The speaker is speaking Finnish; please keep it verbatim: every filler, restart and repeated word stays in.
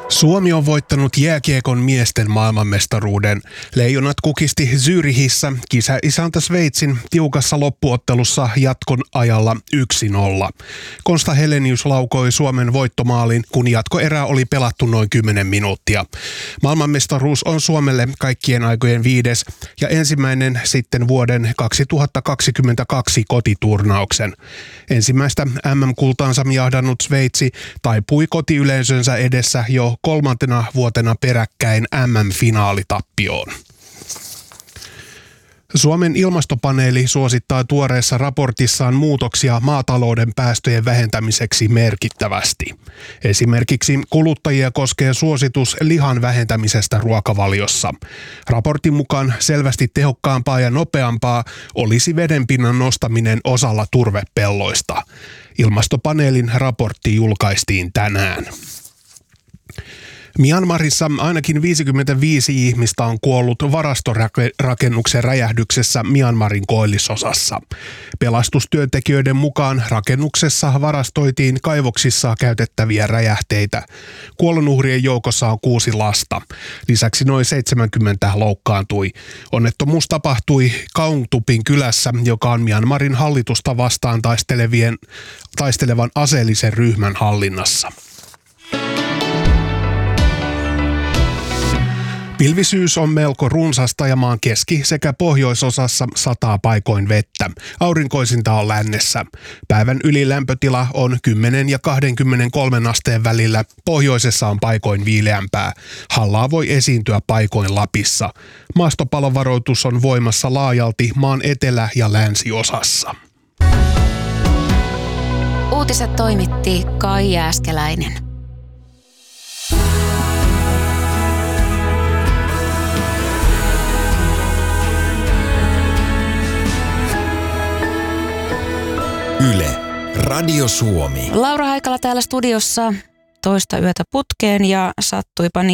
Suomi on voittanut jääkiekon miesten maailmanmestaruuden. Leijonat kukisti Zürichissä kisä-isäntä Sveitsin tiukassa loppuottelussa jatkon ajalla yksi nolla. Konsta Helenius laukoi Suomen voittomaalin, kun jatkoerä oli pelattu noin kymmenen minuuttia. Maailmanmestaruus on Suomelle kaikkien aikojen viides ja ensimmäinen sitten vuoden kaksituhattakaksikymmentäkaksi kotiturnauksen. Ensimmäistä M M-kultaansa jahdannut Sveitsi taipui kotiyleisönsä edessä jo kolmantena vuotena peräkkäin M M-finaalitappioon. Suomen ilmastopaneeli suosittaa tuoreessa raportissaan muutoksia maatalouden päästöjen vähentämiseksi merkittävästi. Esimerkiksi kuluttajia koskee suositus lihan vähentämisestä ruokavaliossa. Raportin mukaan selvästi tehokkaampaa ja nopeampaa olisi vedenpinnan nostaminen osalla turvepelloista. Ilmastopaneelin raportti julkaistiin tänään. Myanmarissa ainakin viisikymmentäviisi ihmistä on kuollut varastorakennuksen räjähdyksessä Myanmarin koillisosassa. Pelastustyöntekijöiden mukaan rakennuksessa varastoitiin kaivoksissa käytettäviä räjähteitä. Kuolonuhrien joukossa on kuusi lasta. Lisäksi noin seitsemänkymmentä loukkaantui. Onnettomuus tapahtui Kaungtupin kylässä, joka on Myanmarin hallitusta vastaan taistelevien, taistelevan aseellisen ryhmän hallinnassa. Pilvisyys on melko runsasta ja maan keski- sekä pohjoisosassa sataa paikoin vettä. Aurinkoisinta on lännessä. Päivän ylilämpötila on kymmenen ja kaksikymmentäkolme asteen välillä. Pohjoisessa on paikoin viileämpää. Hallaa voi esiintyä paikoin Lapissa. Maastopalovaroitus on voimassa laajalti maan etelä- ja länsiosassa. Uutiset toimitti Kai Jääskeläinen. Yle, Radio Suomi. Laura Haikala täällä studiossa toista yötä putkeen ja sattuipa niin,